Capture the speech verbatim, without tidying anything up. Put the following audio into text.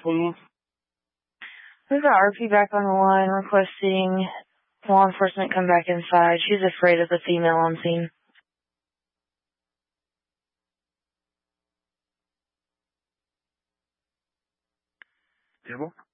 please. We've got R P back on the line requesting law enforcement come back inside. She's afraid of the female on scene. Table?